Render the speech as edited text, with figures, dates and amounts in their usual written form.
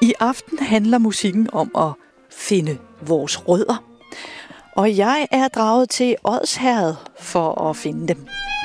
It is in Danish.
I aften handler musikken om at finde vores rødder. Og jeg er draget til Odsherred for at finde dem.